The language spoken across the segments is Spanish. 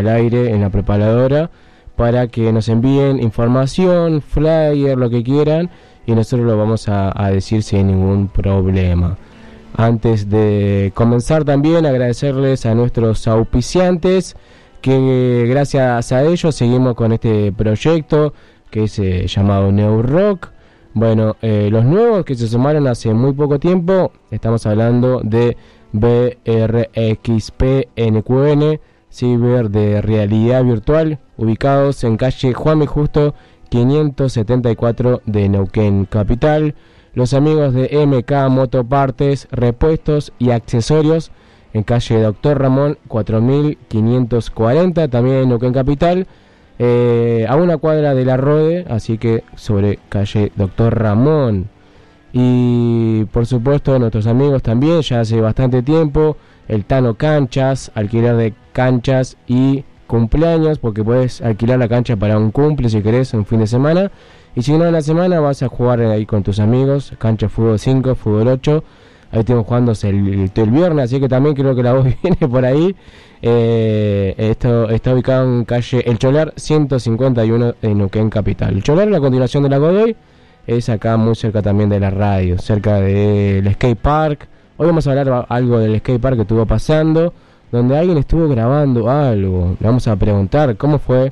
al aire en la preparadora para que nos envíen información, flyer, lo que quieran, y nosotros lo vamos a decir sin ningún problema. Antes de comenzar también agradecerles a nuestros auspiciantes, que gracias a ellos seguimos con este proyecto que es llamado New Rock. Bueno, los nuevos que se sumaron hace muy poco tiempo, estamos hablando de BRXP NQN, ciber de realidad virtual, ubicados en calle Juan B. Justo 574 de Neuquén Capital. Los amigos de MK Motopartes, repuestos y accesorios, en calle Doctor Ramón 4540, también en Neuquén Capital, a una cuadra de la Rode, así que sobre calle Doctor Ramón. Y por supuesto nuestros amigos también, ya hace bastante tiempo, el Tano Canchas, alquiler de canchas y cumpleaños, porque puedes alquilar la cancha para un cumple si querés, un fin de semana, y si no en la semana vas a jugar ahí con tus amigos, cancha fútbol 5, fútbol 8, ahí estamos jugando el viernes, así que también creo que la voz viene por ahí. Esto está ubicado en calle El Cholar 151 en Neuquén Capital. El Cholar, la continuación de la Godoy, es acá muy cerca también de la radio, cerca del skate park. Hoy vamos a hablar algo del skate park que estuvo pasando, donde alguien estuvo grabando algo. Le vamos a preguntar cómo fue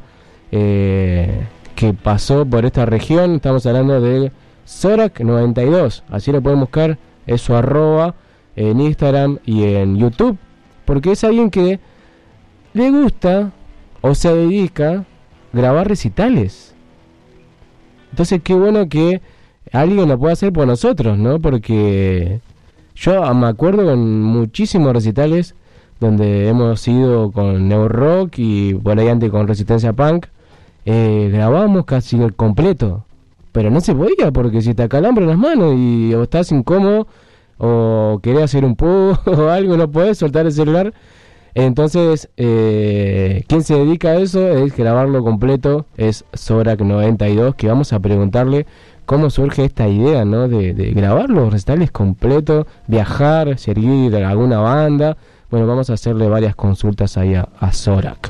que pasó por esta región. Estamos hablando de Zorak92, así lo pueden buscar, es su arroba en Instagram y en YouTube, porque es alguien que le gusta o se dedica a grabar recitales. Entonces qué bueno que alguien lo pueda hacer por nosotros, ¿no? Porque yo me acuerdo con muchísimos recitales donde hemos ido con Neo Rock y por ahí antes con Resistencia Punk, grabábamos casi el completo, pero no se podía porque si te acalambran las manos y o estás incómodo o querés hacer un pub o algo, no podés soltar el celular. Entonces quien se dedica a eso es grabarlo completo, es Zorak92, que vamos a preguntarle cómo surge esta idea, ¿no? de grabar los recitales completos, viajar, seguir a alguna banda. Bueno, vamos a hacerle varias consultas ahí a Zorak.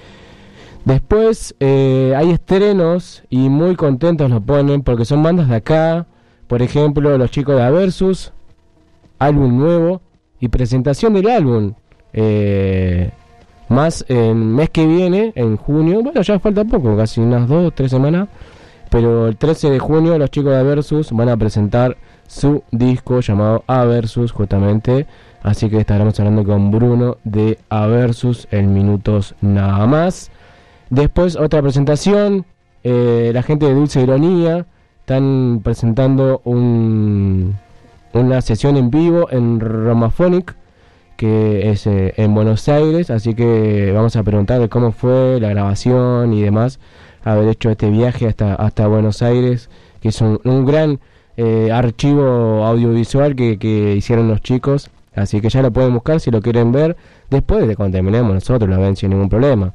Después hay estrenos y muy contentos nos ponen porque son bandas de acá. Por ejemplo, los chicos de Aversus, álbum nuevo y presentación del álbum. Más el mes que viene, en junio. Bueno, ya falta poco, casi unas 2 o 3 semanas. Pero el 13 de junio los chicos de Aversus van a presentar su disco llamado Aversus, justamente. Así que estaremos hablando con Bruno de Aversus en minutos nada más. Después otra presentación, la gente de Dulce Ironía están presentando una sesión en vivo en Romaphonic, que es en Buenos Aires, así que vamos a preguntarle cómo fue la grabación y demás, haber hecho este viaje hasta Buenos Aires, que es un gran archivo audiovisual que hicieron los chicos, así que ya lo pueden buscar si lo quieren ver, después de cuando terminemos nosotros lo ven sin ningún problema.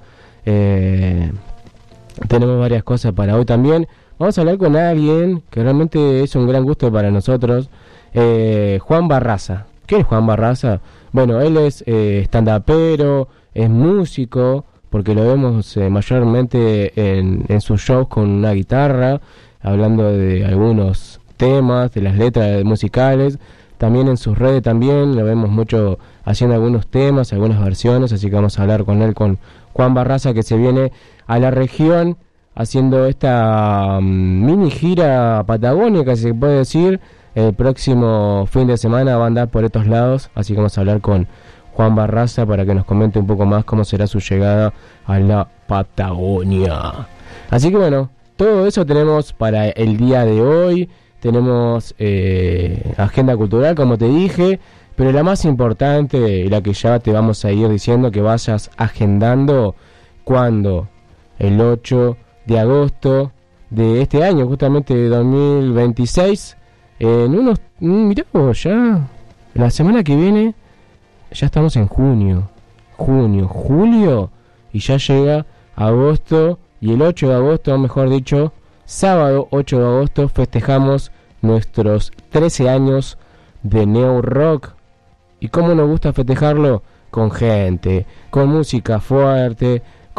Tenemos varias cosas para hoy también. Vamos a hablar con alguien que realmente es un gran gusto para nosotros, Juan Barraza. ¿Qué es Juan Barraza? Bueno, él es stand-upero, es músico, porque lo vemos mayormente en sus shows con una guitarra, hablando de algunos temas, de las letras musicales. También en sus redes también lo vemos mucho haciendo algunos temas, algunas versiones, así que vamos a hablar con él, con Juan Barraza, que se viene a la región haciendo esta mini gira patagónica, si se puede decir. El próximo fin de semana va a andar por estos lados, así que vamos a hablar con Juan Barraza para que nos comente un poco más cómo será su llegada a la Patagonia. Así que bueno, todo eso tenemos para el día de hoy. Tenemos agenda cultural, como te dije, pero la más importante y la que ya te vamos a ir diciendo que vayas agendando, cuando el 8 de agosto de este año, justamente de 2026, mirá vos, ya la semana que viene ya estamos en junio, julio, y ya llega agosto, y el 8 de agosto, mejor dicho, sábado 8 de agosto, festejamos nuestros 13 años de Neo Rock. ¿Y cómo nos gusta festejarlo? Con gente, con música fuerte,